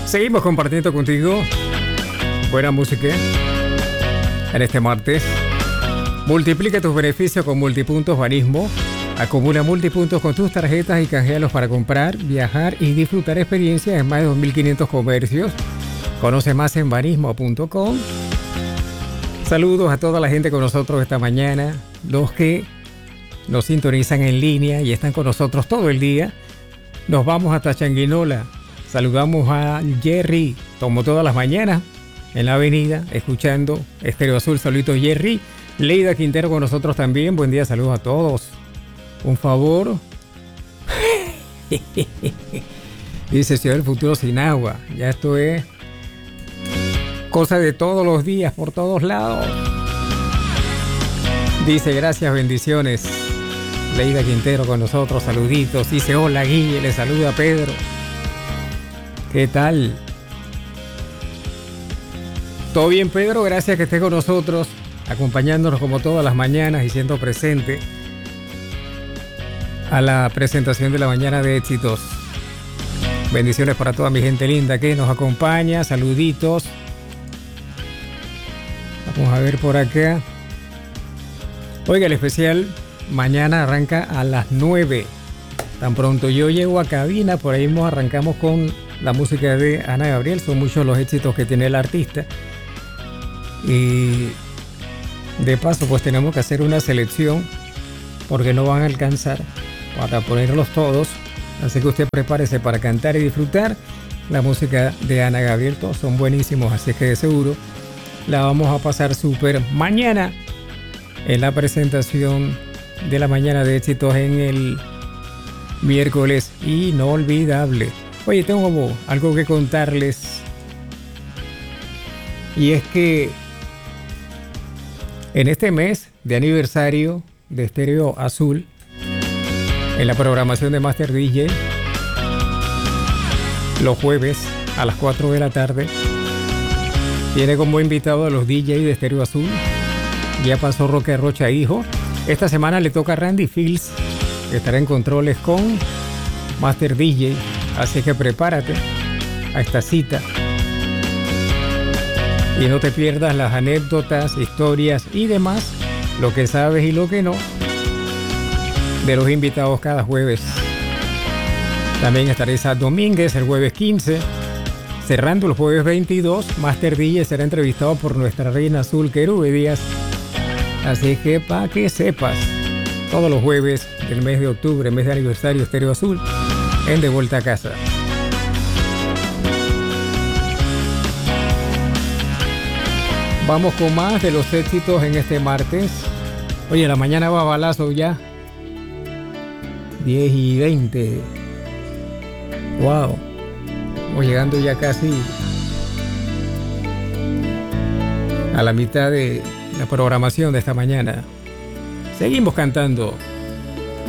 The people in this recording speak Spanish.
Seguimos compartiendo contigo buena música en este martes. Multiplica tus beneficios con Multipuntos Banismo. Acumula multipuntos con tus tarjetas y canjealos para comprar, viajar y disfrutar experiencias en más de 2.500 comercios. Conoce más en banismo.com. Saludos a toda la gente con nosotros esta mañana, los que nos sintonizan en línea y están con nosotros todo el día. Nos vamos hasta Changuinola. Saludamos a Jerry, como todas las mañanas, en la avenida, escuchando Estéreo Azul. Saluditos, Jerry. Leida Quintero con nosotros también. Buen día, saludos a todos. Un favor. Dice Ciudad del Futuro sin agua. Ya esto es cosa de todos los días, por todos lados. Dice gracias, bendiciones. Leida Quintero con nosotros, saluditos. Dice hola Guille, le saluda Pedro. ¿Qué tal? ¿Todo bien, Pedro? Gracias que esté con nosotros, acompañándonos como todas las mañanas y siendo presente a la presentación de la mañana de éxitos. Bendiciones para toda mi gente linda que nos acompaña. Saluditos. Vamos a ver por acá. Oiga, el especial mañana arranca a las 9. Tan pronto yo llego a cabina, por ahí mismo arrancamos con la música de Ana Gabriel. Son muchos los éxitos que tiene el artista. Y de paso, pues tenemos que hacer una selección porque no van a alcanzar para ponerlos todos. Así que usted prepárese para cantar y disfrutar la música de Ana Gabriel. Todos son buenísimos, así que de seguro la vamos a pasar súper mañana en la presentación de la mañana de éxitos en el miércoles inolvidable. Oye, tengo algo que contarles, y es que en este mes de aniversario de Estéreo Azul, en la programación de Master DJ, los jueves a las 4 de la tarde, tiene como invitado a los DJ de Estéreo Azul. Ya pasó Roque Rocha Hijo. Esta semana le toca a Randy Fields, que estará en controles con Master DJ. Así que prepárate a esta cita y no te pierdas las anécdotas, historias y demás, lo que sabes y lo que no, de los invitados cada jueves. También estará Isaac Domínguez el jueves 15. Cerrando el jueves 22, Master DJ será entrevistado por nuestra reina azul, Querube Díaz. Así que para que sepas, todos los jueves del mes de octubre, mes de aniversario Estéreo Azul, en De Vuelta a Casa. Vamos con más de los éxitos en este martes. Oye, la mañana va a balazo ya. 10:20. Wow. Estamos llegando ya casi a la mitad de la programación de esta mañana. Seguimos cantando.